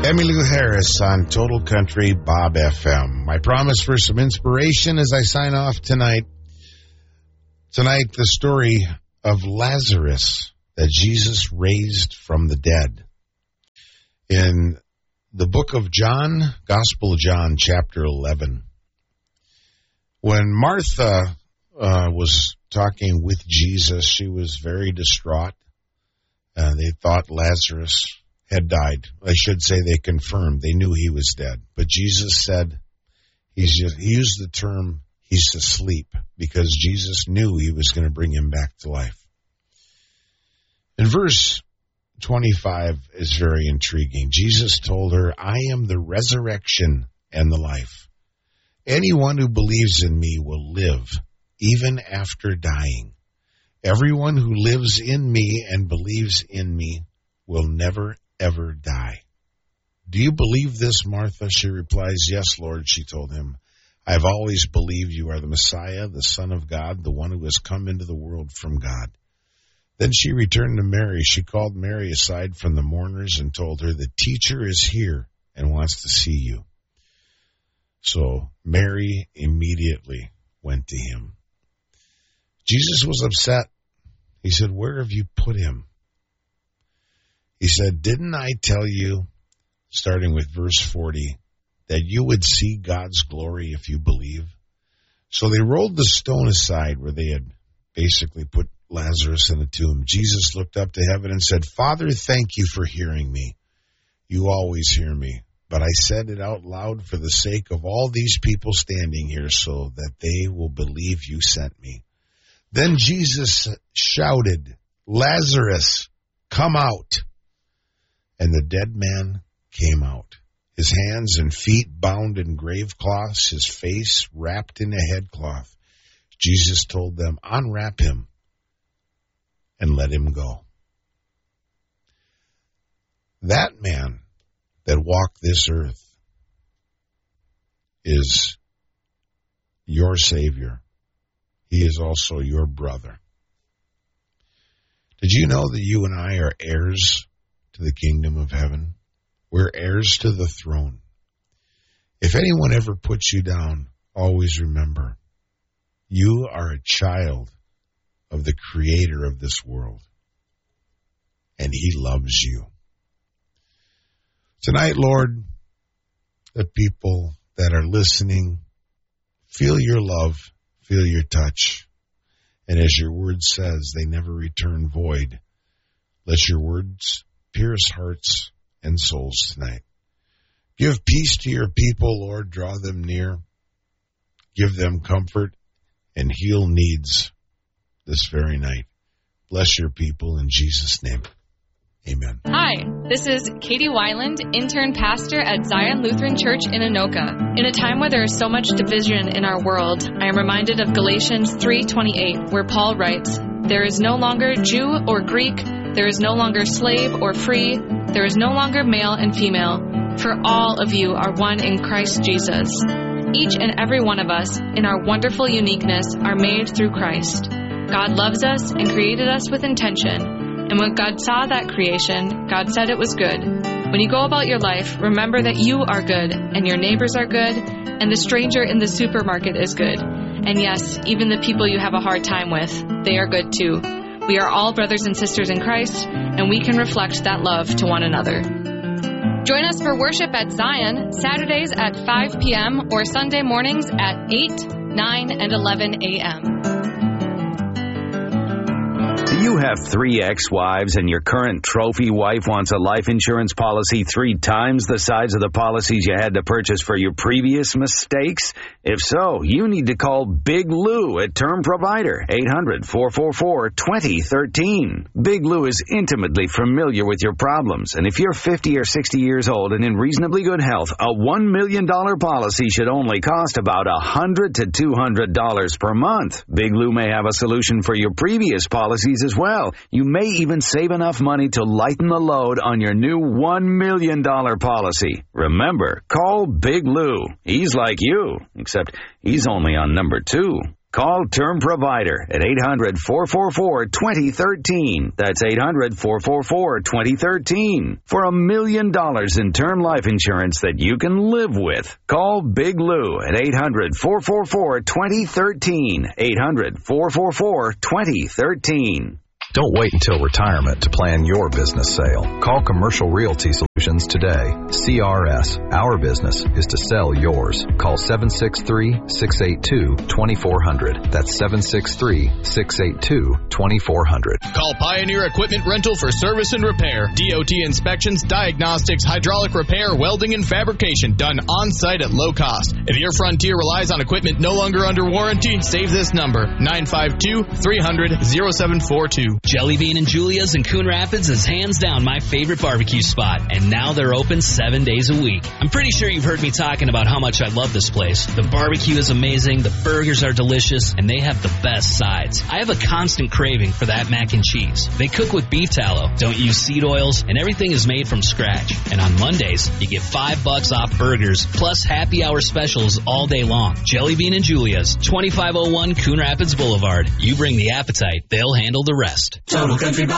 Emmylou Harris on Total Country Bob FM. My promise for some inspiration as I sign off tonight. Tonight, the story of Lazarus that Jesus raised from the dead. In the book of John, Gospel of John, chapter 11. When Martha was talking with Jesus, she was very distraught. They thought Lazarus had died. I should say they confirmed. They knew he was dead. But Jesus said, he used the term, he's asleep, because Jesus knew he was going to bring him back to life. In verse 25 is very intriguing. Jesus told her, I am the resurrection and the life. Anyone who believes in me will live, even after dying. Everyone who lives in me and believes in me will never ever die. Do you believe this, Martha? She replies, Yes, Lord, she told him. I've always believed you are the Messiah, the Son of God, the one who has come into the world from God. Then she returned to Mary. She called Mary aside from the mourners and told her, the teacher is here and wants to see you. So Mary immediately went to him. Jesus was upset. He said, where have you put him? He said, didn't I tell you, starting with verse 40, that you would see God's glory if you believe? So they rolled the stone aside where they had basically put Lazarus in the tomb. Jesus looked up to heaven and said, Father, thank you for hearing me. You always hear me. But I said it out loud for the sake of all these people standing here so that they will believe you sent me. Then Jesus shouted, Lazarus, come out. And the dead man came out, his hands and feet bound in grave cloths, his face wrapped in a headcloth. Jesus told them, unwrap him and let him go. That man that walked this earth is your Savior. He is also your brother. Did you know that you and I are heirs to the kingdom of heaven? We're heirs to the throne. If anyone ever puts you down, always remember, you are a child of the Creator of this world, and He loves you. Tonight, Lord, the people that are listening, feel your love, feel your touch, and as your word says, they never return void. Let your words pierce hearts and souls tonight. Give peace to your people, Lord. Draw them near. Give them comfort and heal needs this very night. Bless your people in Jesus' name. Amen. Hi, this is Katie Weiland, intern pastor at Zion Lutheran Church in Anoka. In a time where there is so much division in our world, I am reminded of Galatians 3:28, where Paul writes, there is no longer Jew or Greek, there is no longer slave or free, there is no longer male and female, for all of you are one in Christ Jesus. Each and every one of us, in our wonderful uniqueness, are made through Christ. God loves us and created us with intention. And when God saw that creation, God said it was good. When you go about your life, remember that you are good, and your neighbors are good, and the stranger in the supermarket is good. And yes, even the people you have a hard time with, they are good too. We are all brothers and sisters in Christ, and we can reflect that love to one another. Join us for worship at Zion, Saturdays at 5 p.m. or Sunday mornings at 8, 9, and 11 a.m. Do you have 3 ex-wives and your current trophy wife wants a life insurance policy 3 times the size of the policies you had to purchase for your previous mistakes? If so, you need to call Big Lou at Term Provider, 800-444-2013. Big Lou is intimately familiar with your problems, and if you're 50 or 60 years old and in reasonably good health, a $1 million policy should only cost about $100 to $200 per month. Big Lou may have a solution for your previous policies as well. You may even save enough money to lighten the load on your new $1 million policy. Remember, call Big Lou. He's like you, except he's only on number 2. Call Term Provider at 800-444-2013. That's 800-444-2013. For $1 million in term life insurance that you can live with. Call Big Lou at 800-444-2013. 800-444-2013. Don't wait until retirement to plan your business sale. Call Commercial Realty Solutions today. CRS. Our business is to sell yours. Call 763-682-2400. That's 763-682-2400. Call Pioneer Equipment Rental for service and repair. DOT inspections, diagnostics, hydraulic repair, welding, and fabrication done on-site at low cost. If your Frontier relies on equipment no longer under warranty, save this number, 952-300-0742. Jelly Bean and Julia's in Coon Rapids is hands down my favorite barbecue spot, and now they're open 7 days a week. I'm pretty sure you've heard me talking about how much I love this place. The barbecue is amazing, the burgers are delicious, and they have the best sides. I have a constant craving for that mac and cheese. They cook with beef tallow, don't use seed oils, and everything is made from scratch. And on Mondays, you get $5 off burgers, plus happy hour specials all day long. Jelly Bean and Julia's, 2501 Coon Rapids Boulevard. You bring the appetite, they'll handle the rest. Total Country